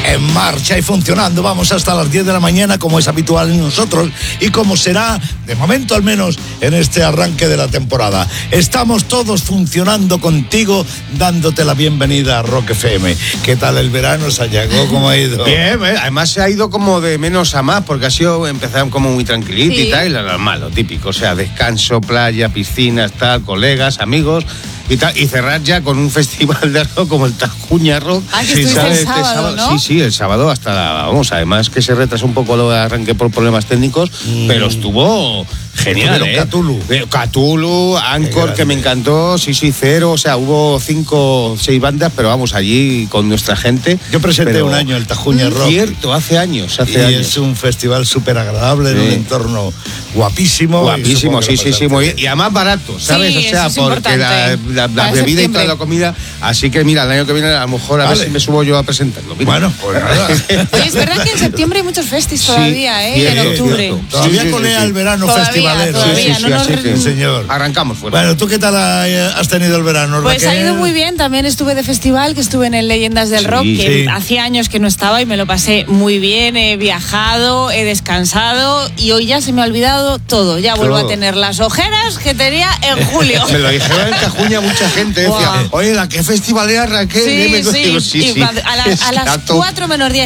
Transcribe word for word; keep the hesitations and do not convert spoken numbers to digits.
en marcha y funcionando. Vamos hasta las diez de la mañana, como es habitual en nosotros y como será, de momento al menos, en este arranque de la temporada. Estamos todos funcionando contigo, dándote la bienvenida a Rock F M. ¿Qué tal el verano, Sayago? ¿Cómo ha ido? Bien, eh, además se ha ido como de menos a más, porque ha sido, empezaron como muy tranquilito sí. y tal, y lo normal, lo típico, o sea, descanso, playa, piscinas, tal, colegas, amigos y tal, y cerrar ya con un festival de rock como el Tajuña Rock. Ah, que estuviste el sábado, sábado, ¿no? Sí, sí, el sábado hasta la, vamos, además que se retrasó un poco lo de arranque por problemas técnicos, mm. pero estuvo genial, ¿eh? Cthulhu. Cthulhu, Anchor, que me encantó, sí, sí, Cero, o sea, hubo cinco, seis bandas, pero vamos, allí con nuestra gente. Yo presenté pero, un año el Tajuña Rock. Cierto, hace años, hace y años. es un festival súper agradable, sí. en un entorno guapísimo. Guapísimo, sí, sí, sí, muy bien. Y además barato, ¿sabes? Sí, o sea, porque la, la, la bebida y toda la comida. Así que mira, el año que viene a lo mejor a vale. ver si me subo yo a presentarlo. Mira. Bueno, pues nada. Oye, es verdad que en septiembre hay muchos festis todavía, ¿eh? Sí, en octubre. Cierto. Todavía sí, sí, colea sí, sí. el verano todavía, festivalero. Todavía, sí, sí, no sí, nos... sí, señor. Arrancamos fuera. Bueno, ¿tú qué tal has tenido el verano, Pues Raquel? ha ido muy bien. También estuve de festival, que estuve en el Leyendas del sí, Rock, que sí. hacía años que no estaba y me lo pasé muy bien. He viajado, he descansado y hoy ya se me ha olvidado todo. Ya todo. Vuelvo a tener las ojeras que tenía en julio. Me lo dijeron en Tajuña mucha gente. Decía, wow. oye, ¿la qué festivalera, Raquel? Sí, me sí. Digo, sí, y sí. A, la, a las cuatro menos diez